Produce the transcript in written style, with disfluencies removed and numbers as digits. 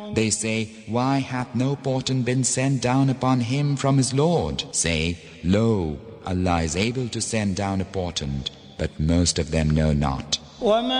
They say, why hath no portent been sent down upon him from his Lord? Say, lo, Allah is able to send down a portent, but most of them know not.